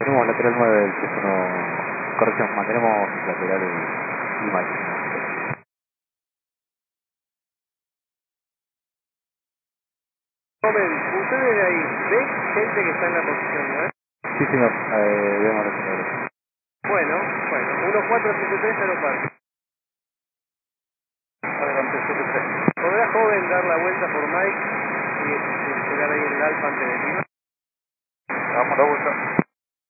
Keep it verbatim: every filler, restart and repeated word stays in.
Tenemos lateral nueve del teléfono. Corrección, mantenemos lateral y máximo. Joven, usted desde ahí, ¿ve gente que está en la posición nueve? Sí, señor. Eh, vemos los señores. Bueno, bueno, uno cuatro siete tres cero cuatro. Adelante, siete tres. ¿Podrá, joven, dar la vuelta por Mike y, y llegar ahí en el Alfa antes de ti? Damos la vuelta.